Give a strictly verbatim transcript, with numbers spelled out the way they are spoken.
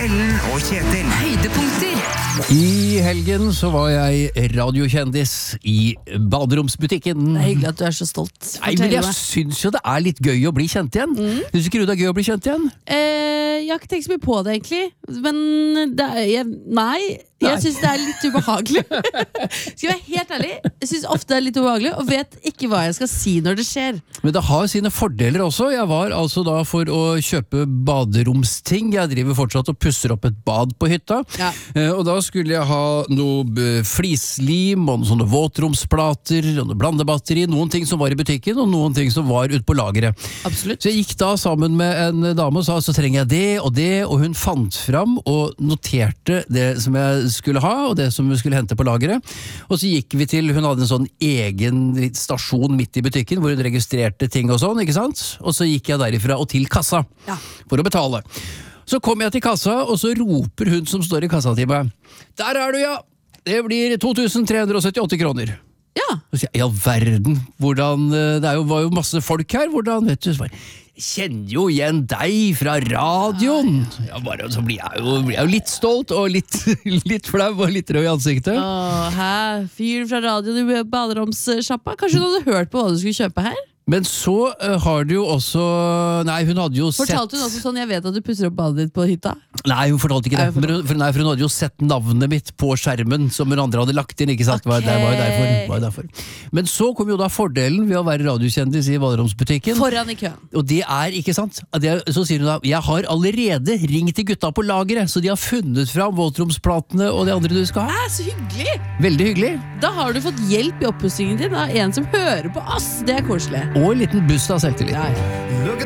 Ellen og Kjetil. Høydepunkter. I helgen så var jeg radiokjendis i baderomsbutikken. Det er hyggelig at du er så stolt. Nei, men jeg syns jo det er litt gøy å bli kjent igjen. Mm. Syns ikke du det er gøy å bli kjent igjen? Eh, jeg har ikke tenkt så mye på det egentlig. Men det er, jeg, nei, jeg syns det er litt ubehagelig. Skal jeg være helt ærlig, jeg syns ofte det er litt ubehagelig og vet ikke hva jeg skal si når det skjer. Men det har sine fordeler også. Jeg var altså da for å kjøpe baderomsting. Jeg driver fortsatt og pusser opp et bad på hytta. Ja. Eh, og da skulle jeg ha noe flislim og noen sånne våtromsplater og noe blandebatteri, noen ting som var i butikken og noen ting som var ute på lageret. Absolutt. Så jeg gikk da sammen med en dame og sa så trenger jeg det og det, og hun fant fram og noterte det som jeg skulle ha og det som vi skulle hente på lageret. Og så gikk vi til, hun hadde en sånn egen stasjon midt i butikken hvor hun registrerte ting og sånn, ikke sant? Og så gikk jeg derifra og til kassa ja. For å betale. Så kom jeg til kassa, og så roper hun som står i kassa til meg. Der er du, ja! Det blir to tusen tre hundre syttiåtte kroner. Ja. Og så sier jeg, ja verden, hvordan, det er jo, var jo masse folk her, hvordan, vet du, så bare, jeg kjenner jo igjen deg fra radioen. Ja, bare, så blir jeg, jo, blir jeg jo litt stolt, og litt, litt flau, og litt rød i ansiktet. Åh, hæ? Fyr fra radioen i baderomssjappa? Kanskje hun hadde hørt på hva du skulle kjøpe her? Men så uh, har du jo også Nei, hun hadde jo fortalte sett Fortalte hun også sånn, jeg vet at du pusser opp badet ditt på hytta? Nei, hun fortalte ikke det, for, for, nei, for hun hadde jo sett navnet mitt på skjermen som hun andre hadde lagt inn, ikke sant? Okay. Det var jo derfor, var jo derfor. Men så kom jo da fordelen ved å være radiokjendis i baderomsbutikken. Foran i køen. Og det er, ikke sant? Det, så sier hun da, jeg har allerede ringt til gutta på lageret, så de har funnet fram våtromsplatene og det andre du skal ha. Æ, så hyggelig! Veldig hyggelig. Da har du fått hjelp i oppussingen din av en som hører på oss. Det er koselig. Og en liten buss av selvtillit. Ja, ja.